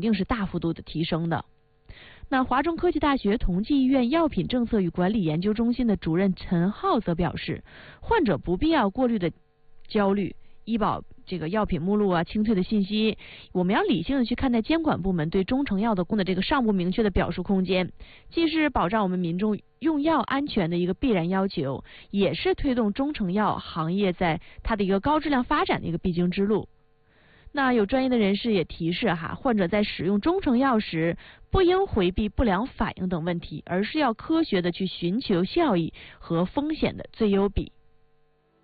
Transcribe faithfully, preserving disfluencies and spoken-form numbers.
定是大幅度的提升的。那华中科技大学同济医院药品政策与管理研究中心的主任陈浩则表示，患者不必要过滤的焦虑医保这个药品目录啊清退的信息，我们要理性的去看待监管部门对中成药的供的这个尚不明确的表述空间，既是保障我们民众用药安全的一个必然要求，也是推动中成药行业在它的一个高质量发展的一个必经之路。那有专业的人士也提示哈，患者在使用中成药时，不应回避不良反应等问题，而是要科学的去寻求效益和风险的最优比。